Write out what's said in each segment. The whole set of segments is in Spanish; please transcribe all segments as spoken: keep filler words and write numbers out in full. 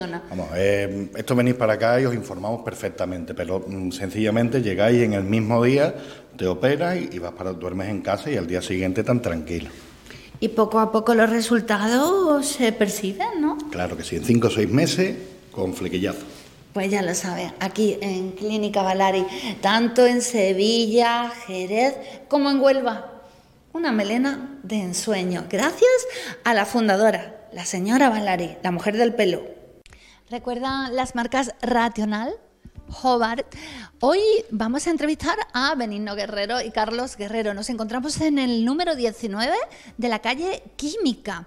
Vamos, eh, esto venís para acá y os informamos perfectamente, pero mm, sencillamente llegáis en el mismo día, te operas y, y vas para duermes en casa y al día siguiente tan tranquilo. Y poco a poco los resultados se perciben, ¿no? Claro que sí, en cinco o seis meses con flequillazo. Pues ya lo saben, aquí en Clínica Balari, tanto en Sevilla, Jerez, como en Huelva. Una melena de ensueño, gracias a la fundadora, la señora Balari, la mujer del pelo. ¿Recuerdan las marcas Rational? Hobart. Hoy vamos a entrevistar a Benigno Guerrero y Carlos Guerrero. Nos encontramos en el número diecinueve de la calle Química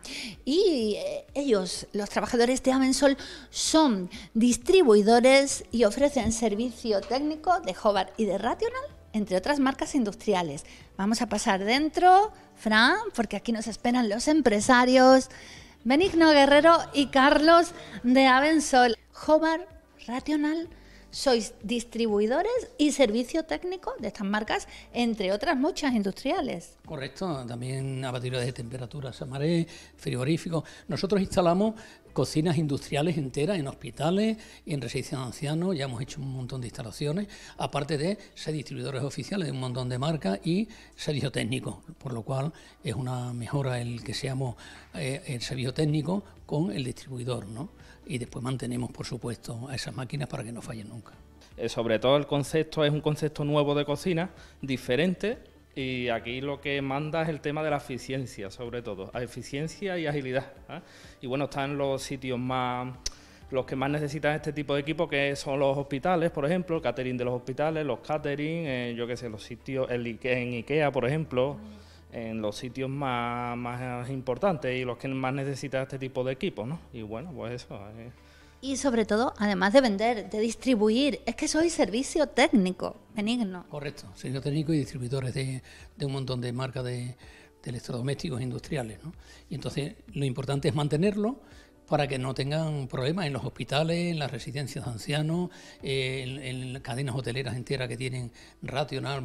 y ellos, los trabajadores de Avensol, son distribuidores y ofrecen servicio técnico de Hobart y de Rational, entre otras marcas industriales. Vamos a pasar dentro, Fran, porque aquí nos esperan los empresarios Benigno Guerrero y Carlos de Avensol. Hobart, Rational, sois distribuidores y servicio técnico de estas marcas, entre otras muchas industriales. Correcto, también abatidores de temperatura, samaré, frigoríficos. Nosotros instalamos cocinas industriales enteras en hospitales y en residencias de ancianos. Ya hemos hecho un montón de instalaciones, aparte de ser distribuidores oficiales de un montón de marcas y servicio técnico, por lo cual es una mejora el que seamos eh, el servicio técnico con el distribuidor, ¿no? Y después mantenemos, por supuesto, a esas máquinas para que no fallen nunca. Eh, sobre todo el concepto es un concepto nuevo de cocina, diferente, y aquí lo que manda es el tema de la eficiencia, sobre todo, a eficiencia y agilidad, ¿eh? Y bueno, están los sitios más, los que más necesitan este tipo de equipo, que son los hospitales, por ejemplo, el catering de los hospitales, los catering, eh, yo qué sé, los sitios, el Ikea, en Ikea, por ejemplo, en los sitios más, más importantes y los que más necesitan este tipo de equipos, ¿no? Y bueno, pues eso. Eh. Y sobre todo, además de vender, de distribuir, es que sois servicio técnico, Benigno. Correcto, servicio técnico y distribuidores de, de un montón de marcas de, de electrodomésticos industriales, ¿no? Y entonces lo importante es mantenerlo para que no tengan problemas en los hospitales, en las residencias de ancianos, eh, en, en cadenas hoteleras enteras que tienen Rational,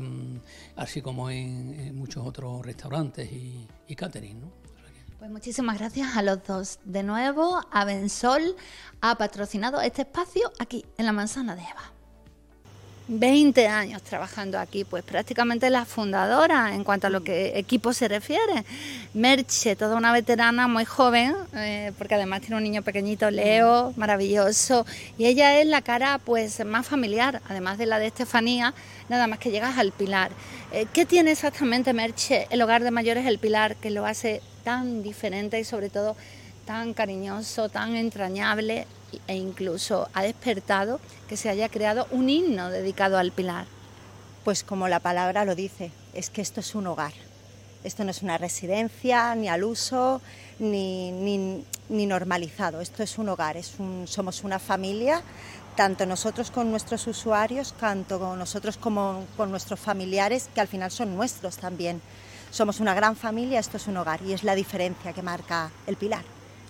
así como en, en muchos otros restaurantes y, y catering, ¿no? Pues muchísimas gracias a los dos. De nuevo, Avensol ha patrocinado este espacio aquí, en la Manzana de Eva. veinte años trabajando aquí, pues prácticamente la fundadora en cuanto a lo que equipo se refiere. Merche, toda una veterana muy joven, eh, porque además tiene un niño pequeñito, Leo, maravilloso, y ella es la cara pues más familiar, además de la de Estefanía, nada más que llegas al Pilar. Eh, ¿Qué tiene exactamente, Merche, el hogar de mayores El Pilar, que lo hace tan diferente y sobre todo tan cariñoso, tan entrañable, e incluso ha despertado que se haya creado un himno dedicado al Pilar? Pues como la palabra lo dice, es que esto es un hogar. Esto no es una residencia, ni al uso, ni, ni, ni normalizado. Esto es un hogar, es un, somos una familia, tanto nosotros con nuestros usuarios, tanto con nosotros como con nuestros familiares, que al final son nuestros también. Somos una gran familia, esto es un hogar y es la diferencia que marca El Pilar.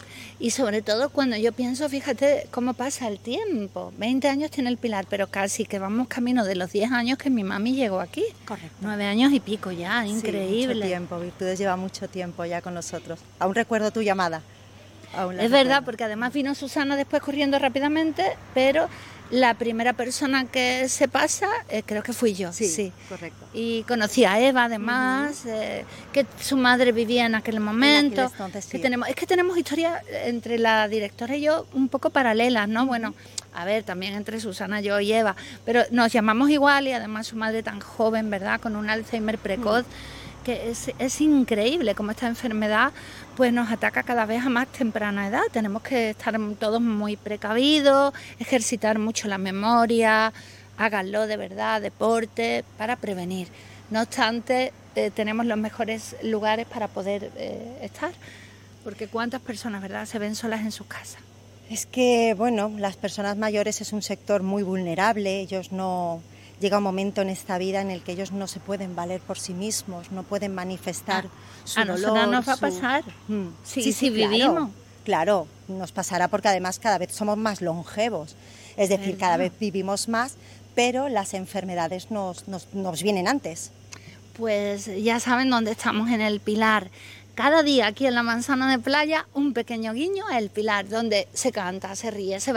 Y sobre todo cuando yo pienso, fíjate cómo pasa el tiempo. veinte años tiene El Pilar, pero casi que vamos camino de los diez años que mi mami llegó aquí. Correcto. nueve años y pico ya, increíble. Sí, mucho tiempo, Virtudes lleva mucho tiempo ya con nosotros. Aún recuerdo tu llamada. Aún es verdad, porque además vino Susana después corriendo rápidamente, pero la primera persona que se pasa, eh, creo que fui yo. Sí, sí, correcto. Y conocí a Eva, además, uh-huh. eh, que su madre vivía en aquel momento. En aquel entonces, sí. que tenemos, es que tenemos historias entre la directora y yo un poco paralelas, ¿no? Uh-huh. Bueno, a ver, también entre Susana, yo y Eva, pero nos llamamos igual y además su madre tan joven, ¿verdad? Con un Alzheimer precoz. Uh-huh. que es, es increíble cómo esta enfermedad pues nos ataca cada vez a más temprana edad. Tenemos que estar todos muy precavidos, ejercitar mucho la memoria, háganlo de verdad, deporte, para prevenir. No obstante, eh, tenemos los mejores lugares para poder eh, estar, porque cuántas personas, ¿verdad?, se ven solas en sus casas. Es que, bueno, las personas mayores es un sector muy vulnerable, ellos no... Llega un momento en esta vida en el que ellos no se pueden valer por sí mismos, no pueden manifestar ah, su a dolor. A nosotros nos va su... a pasar, mm. sí, sí, sí, sí, claro, vivimos. Claro, nos pasará porque además cada vez somos más longevos, es decir, ¿verdad? Cada vez vivimos más, pero las enfermedades nos, nos, nos vienen antes. Pues ya saben dónde estamos, en El Pilar. Cada día aquí en la Manzana de Playa, un pequeño guiño a El Pilar, donde se canta, se ríe, se